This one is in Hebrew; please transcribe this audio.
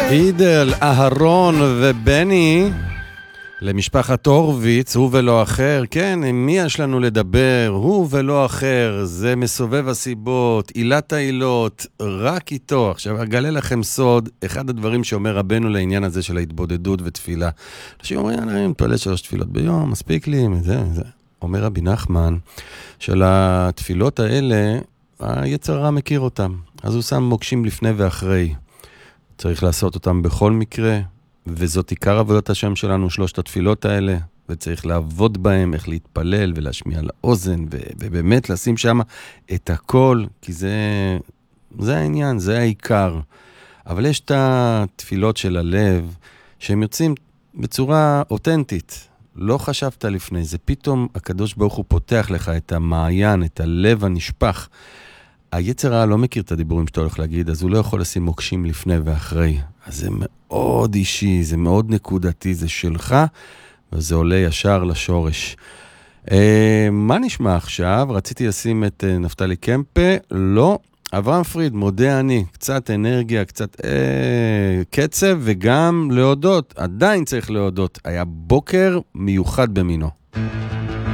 אידל, אהרון ובני למשפחת הורוביץ, הוא ולא אחר. כן, עם מי יש לנו לדבר? הוא ולא אחר. זה מסובב הסיבות, עילת העילות, רק איתו. עכשיו, אגלה לכם סוד, אחד הדברים שאומר רבנו לעניין הזה של ההתבודדות ותפילה. אנשים אומרים, אני מתפלל 3 תפילות ביום, מספיק לי, זה. אומר רבי נחמן, של התפילות האלה, היצר הרע מכיר אותם. אז הוא שם מוקשים לפני ואחרי. צריך לעשות אותם בכל מקרה, וזאת עיקר עבודת השם שלנו, 3 התפילות האלה, וצריך לעבוד בהם, איך להתפלל ולהשמיע לאוזן, ובאמת לשים שם את הכל, כי זה העניין, זה העיקר. אבל יש את התפילות של הלב, שהם יוצאים בצורה אותנטית. לא חשבת לפני זה, פתאום הקדוש ברוך הוא פותח לך את המעיין, את הלב הנשפח. היצר הרע לא מכיר את הדיבורים שאתה הולך להגיד, אז הוא לא יכול לשים מוקשים לפני ואחרי. אז זה מאוד אישי, זה מאוד נקודתי, זה שלך, וזה עולה ישר לשורש. מה נשמע עכשיו? רציתי לשים את נפתלי קמפה, לא. אברהם פריד, מודה אני, קצת אנרגיה, קצת קצב, וגם להודות, עדיין צריך להודות. היה בוקר מיוחד במינו.